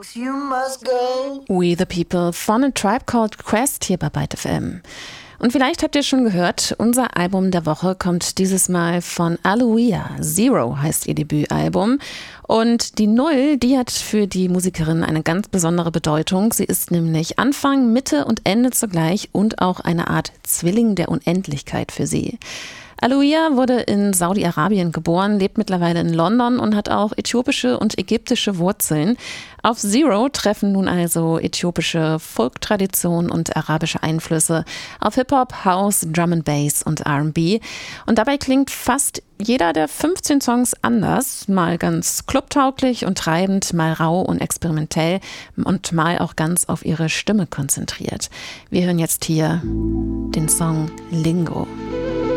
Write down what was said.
you must go. We the People von A Tribe Called Quest hier bei Byte FM. Und vielleicht habt ihr schon gehört, unser Album der Woche kommt dieses Mal von Aloia. Zero heißt ihr Debütalbum. Und die Null, die hat für die Musikerin eine ganz besondere Bedeutung. Sie ist nämlich Anfang, Mitte und Ende zugleich und auch eine Art Zwilling der Unendlichkeit für sie. Aloia wurde in Saudi-Arabien geboren, lebt mittlerweile in London und hat auch äthiopische und ägyptische Wurzeln. Auf Zero treffen nun also äthiopische Folk-Tradition und arabische Einflüsse auf Hip-Hop, House, Drum and Bass und R&B. Und dabei klingt fast jeder der 15 Songs anders, mal ganz clubtauglich und treibend, mal rau und experimentell und mal auch ganz auf ihre Stimme konzentriert. Wir hören jetzt hier den Song Lingo.